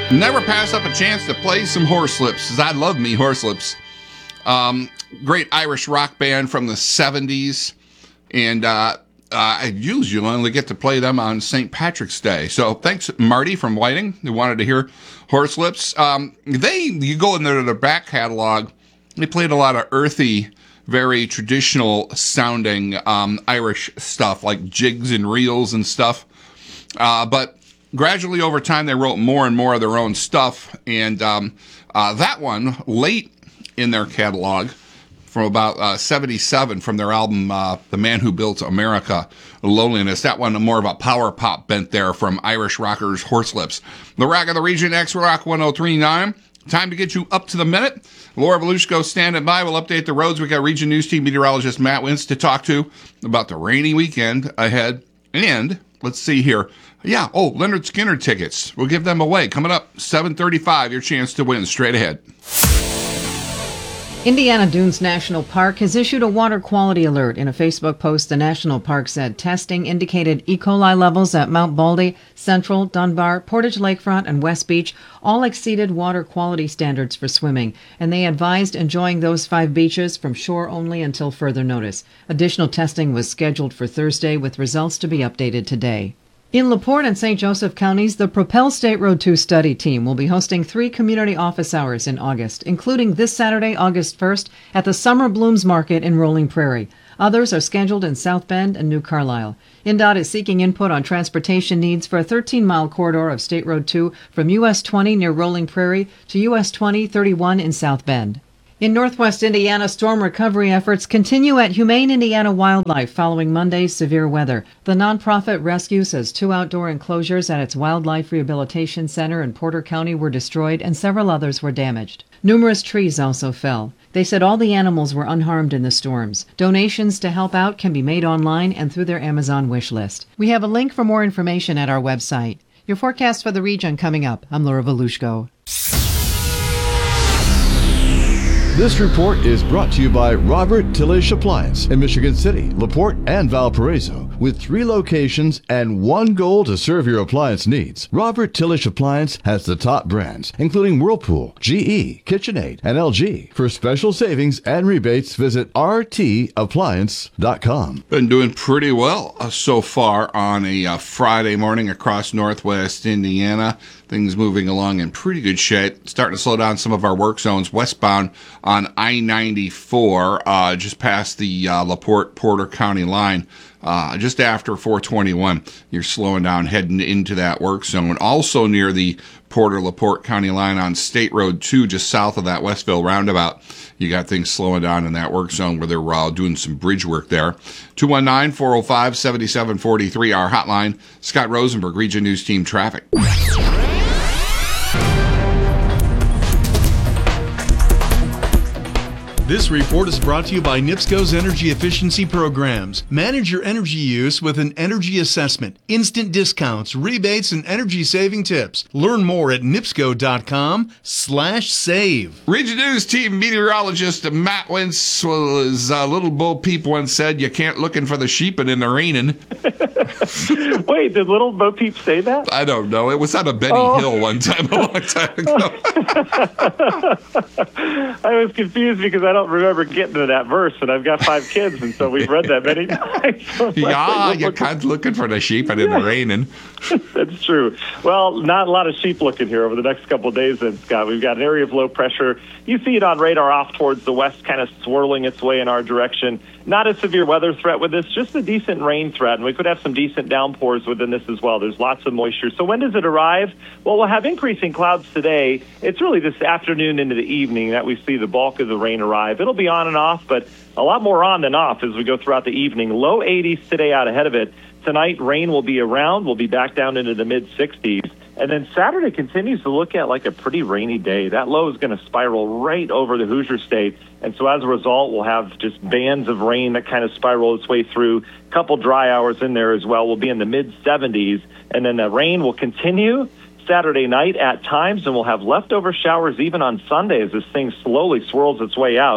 Never pass up a chance to play some Horslips, as I love me Horslips. Great Irish rock band from the 70s, and I usually only get to play them on St. Patrick's Day. So thanks, Marty from Whiting, who wanted to hear Horslips. You go in their back catalog, they played a lot of earthy, very traditional sounding Irish stuff, like jigs and reels and stuff. But gradually over time, they wrote more and more of their own stuff. And that one, late in their catalog, from about 77, from their album The Man Who Built America, Loneliness. That one, more of a power pop bent there from Irish rockers Horslips. The Rock of the Region, X-Rock 1039. Time to get you up to the minute. Laura Volushko standing by. We'll update the roads. We got Region News Team meteorologist Matt Wintz to talk to about the rainy weekend ahead. And let's see here. Yeah, Leonard Skinner tickets. We'll give them away. Coming up, 7:35, your chance to win. Straight ahead. Indiana Dunes National Park has issued a water quality alert. In a Facebook post, the national park said testing indicated E. coli levels at Mount Baldy, Central, Dunbar, Portage Lakefront, and West Beach all exceeded water quality standards for swimming, and they advised enjoying those 5 beaches from shore only until further notice. Additional testing was scheduled for Thursday, with results to be updated today. In LaPorte and St. Joseph counties, the Propel State Road 2 study team will be hosting 3 community office hours in August, including this Saturday, August 1st, at the Summer Blooms Market in Rolling Prairie. Others are scheduled in South Bend and New Carlisle. INDOT is seeking input on transportation needs for a 13-mile corridor of State Road 2 from US 20 near Rolling Prairie to US 20-31 in South Bend. In northwest Indiana, storm recovery efforts continue at Humane Indiana Wildlife following Monday's severe weather. The nonprofit rescue says 2 outdoor enclosures at its Wildlife Rehabilitation Center in Porter County were destroyed and several others were damaged. Numerous trees also fell. They said all the animals were unharmed in the storms. Donations to help out can be made online and through their Amazon wish list. We have a link for more information at our website. Your forecast for the region coming up. I'm Laura Volushko. This report is brought to you by Robert Tillish Appliance in Michigan City, LaPorte, and Valparaiso. With 3 locations and 1 goal to serve your appliance needs, Robert Tillish Appliance has the top brands, including Whirlpool, GE, KitchenAid, and LG. For special savings and rebates, visit rtappliance.com. Been doing pretty well so far on a Friday morning across northwest Indiana. Things moving along in pretty good shape. Starting to slow down some of our work zones westbound on I-94, just past the LaPorte-Porter County line. Just after 421, you're slowing down heading into that work zone. Also near the Porter-LaPorte County line on State Road 2, just south of that Westville roundabout, you got things slowing down in that work zone where they're doing some bridge work there. 219-405-7743, our hotline. Scott Rosenberg, Region News Team Traffic. This report is brought to you by NIPSCO's Energy Efficiency Programs. Manage your energy use with an energy assessment, instant discounts, rebates, and energy-saving tips. Learn more at nipsco.com/save. Region News Team meteorologist Matt Wintz was Little Bo Peep once said, "You can't looking for the sheepin' in the rainin'." Wait, did Little Bo Peep say that? I don't know. It was on a Benny Hill one time, a long time ago. I was confused because I don't remember getting to that verse, and I've got 5 kids, and so we've read that many times. So yeah, you can't looking for the sheep and in the raining. That's true. Well, not a lot of sheep looking here over the next couple of days, then, Scott. We've got an area of low pressure. You see it on radar off towards the west, kind of swirling its way in our direction. Not a severe weather threat with this, just a decent rain threat, and we could have some decent downpours within this as well. There's lots of moisture. So when does it arrive? Well, we'll have increasing clouds today. It's really this afternoon into the evening that we see the bulk of the rain arrive. It'll be on and off, but a lot more on than off as we go throughout the evening. Low 80s today out ahead of it. Tonight, rain will be around. We'll be back down into the mid-60s. And then Saturday continues to look at like a pretty rainy day. That low is going to spiral right over the Hoosier State. And so as a result, we'll have just bands of rain that kind of spiral its way through. A couple dry hours in there as well. We'll be in the mid-70s. And then the rain will continue Saturday night at times, and we'll have leftover showers even on Sunday as this thing slowly swirls its way out.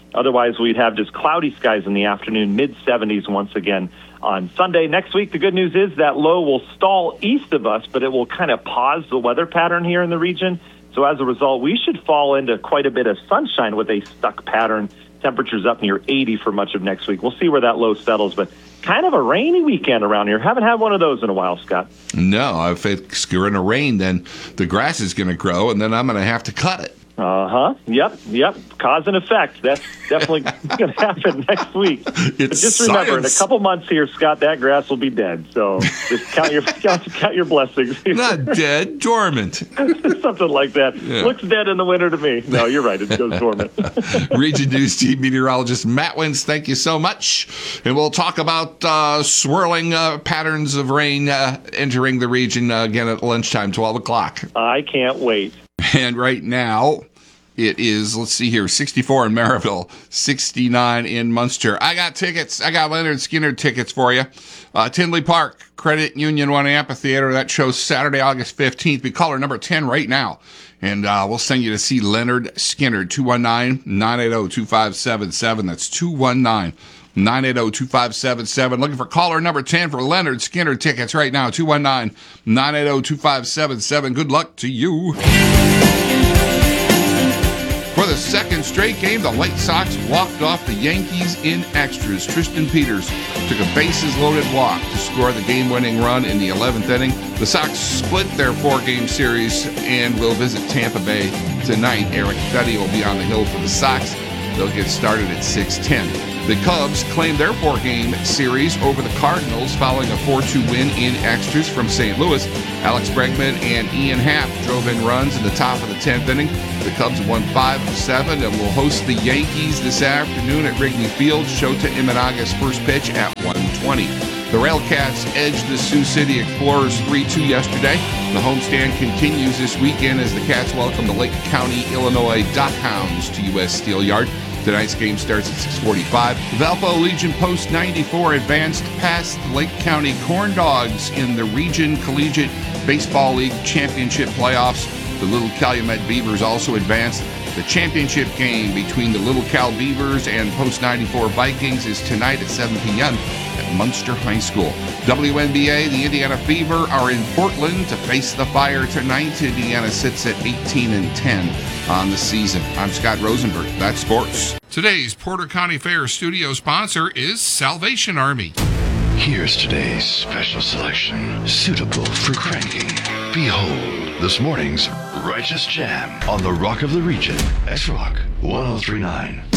Otherwise, we'd have just cloudy skies in the afternoon, mid-70s once again on Sunday. Next week, the good news is that low will stall east of us, but it will kind of pause the weather pattern here in the region. So as a result, we should fall into quite a bit of sunshine with a stuck pattern. Temperatures up near 80 for much of next week. We'll see where that low settles, but kind of a rainy weekend around here. Haven't had one of those in a while, Scott. No, if it's going to rain, then the grass is going to grow, and then I'm going to have to cut it. Yep. Cause and effect. That's definitely going to happen next week. But just remember, in a couple months here, Scott, that grass will be dead. So just count your blessings. Not dead, dormant. Something like that. Yeah. Looks dead in the winter to me. No, you're right. It goes dormant. Region News Team meteorologist Matt Wentz, thank you so much. And we'll talk about swirling patterns of rain entering the region again at lunchtime, 12 o'clock. I can't wait. And right now, it is, let's see here, 64 in Maryville, 69 in Munster. I got tickets. I got Leonard Skinner tickets for you. Tinley Park, Credit Union One Amphitheater. That show's Saturday, August 15th. Be caller number 10 right now. And we'll send you to see Leonard Skinner, 219-980-2577. That's 219-980-2577. Looking for caller number 10 for Leonard Skinner tickets right now, 219-980-2577. Good luck to you. For the second straight game, the White Sox walked off the Yankees in extras. Tristan Peters took a bases-loaded walk to score the game-winning run in the 11th inning. The Sox split their four-game series and will visit Tampa Bay tonight. Eric Fetty will be on the hill for the Sox. They'll get started at 6:10. The Cubs claimed their four-game series over the Cardinals following a 4-2 win in extras from St. Louis. Alex Bregman and Ian Happ drove in runs in the top of the 10th inning. The Cubs won 5 of 7 and will host the Yankees this afternoon at Wrigley Field. Shota Imanaga's first pitch at 1:20. The Railcats edged the Sioux City Explorers 3-2 yesterday. The homestand continues this weekend as the Cats welcome the Lake County, Illinois Dockhounds to U.S. Steel Yard. Tonight's game starts at 6:45. Valpo Legion Post 94 advanced past the Lake County Corn Dogs in the Region Collegiate Baseball League Championship playoffs. The Little Calumet Beavers also advanced. The championship game between the Little Cal Beavers and Post 94 Vikings is tonight at 7 p.m. at Munster High School. WNBA, the Indiana Fever are in Portland to face the Fire tonight. Indiana sits at 18-10 on the season. I'm Scott Rosenberg. That's sports. Today's Porter County Fair studio sponsor is Salvation Army. Here's today's special selection, suitable for cranking. Behold, this morning's Righteous Jam on the Rock of the Region, X-Rock 103.9.